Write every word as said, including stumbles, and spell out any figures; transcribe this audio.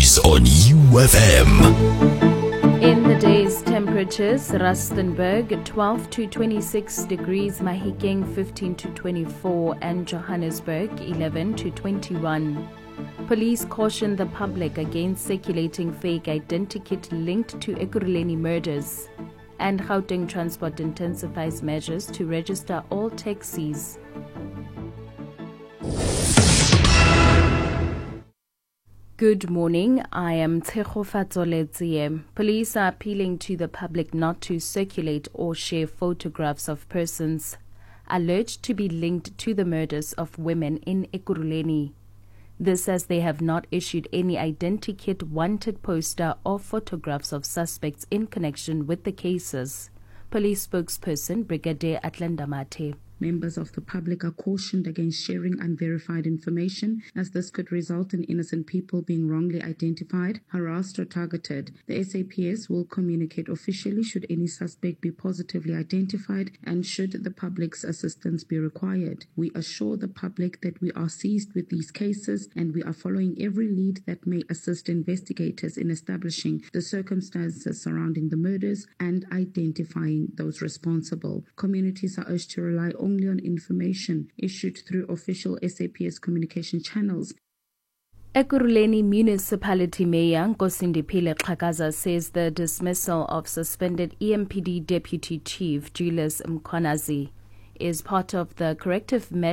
News on U F M. In the day's temperatures, Rustenburg twelve to twenty-six degrees, Mahikeng fifteen to twenty-four, and Johannesburg eleven to twenty-one. Police caution the public against circulating fake identikit linked to Ekurhuleni murders. And Gauteng Transport intensifies measures to register all taxis. Good morning, I am Tshego Fatsoletsie. Police are appealing to the public not to circulate or share photographs of persons alleged to be linked to the murders of women in Ekurhuleni. This as they have not issued any identikit wanted poster or photographs of suspects in connection with the cases. Police spokesperson Brigadier Atlandamate. Members of the public are cautioned against sharing unverified information, as this could result in innocent people being wrongly identified, harassed or targeted. The S A P S will communicate officially should any suspect be positively identified and should the public's assistance be required. We assure the public that we are seized with these cases and we are following every lead that may assist investigators in establishing the circumstances surrounding the murders and identifying those responsible. Communities are urged to rely on only on information issued through official S A P S communication channels. Ekurhuleni Municipality Mayor Nkosindiphile Xhakaza says the dismissal of suspended E M P D Deputy Chief Julius Mkhwanazi is part of the corrective measures